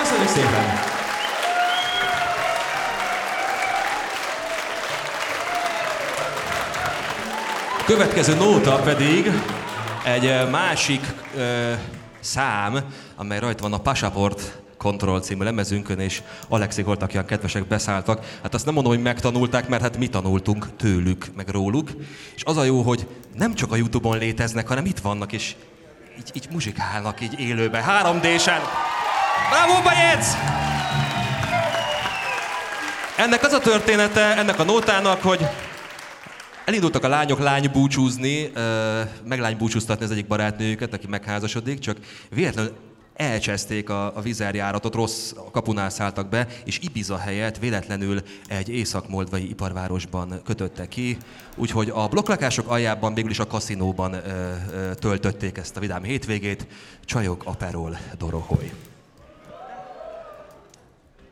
Köszönjük szépen! Következő nóta pedig egy másik szám, amely rajta van a Passport Control című lemezünkön, és Alexék voltak olyan kedvesek, beszálltak. Hát azt nem mondom, hogy megtanulták, mert hát mi tanultunk tőlük, meg róluk. És az a jó, hogy nem csak a YouTube-on léteznek, hanem itt vannak, és így muzsikálnak, így élőben, 3D-sen. Bravo, Bajec! Ennek az a története, ennek a nótának, hogy elindultak a lányok lánybúcsúzni, meglánybúcsúztatni az egyik barátnőjüket, aki megházasodik, csak véletlenül elcseszték a vizerjáratot, rossz kapunál szálltak be, és Ibiza helyett véletlenül egy észak-moldvai iparvárosban kötöttek ki, úgyhogy a blokklakások aljában végül is a kaszinóban töltötték ezt a vidám hétvégét. Csajok, Aperol, Dorohoy.